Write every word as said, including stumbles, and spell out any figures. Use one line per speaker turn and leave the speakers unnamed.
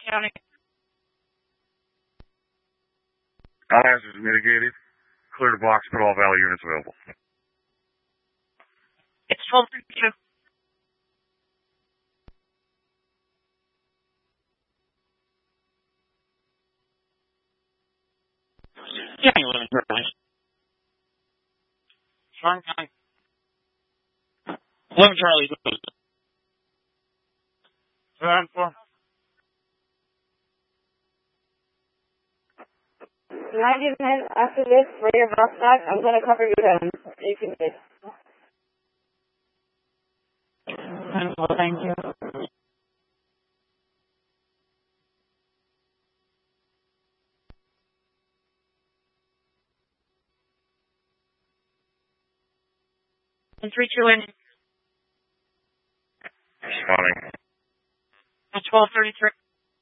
County.
All hazards mitigated. Clear the box, put all Valley units available.
It's twelve thirty-two. Yeah, you live in Burlington. Strong County. eleven Charlie. seven four.
ninety minutes after this for your bus back, I'm going to cover you down. You can do it.
Well, thank you. And three two in.
Responding.
At twelve thirty-three.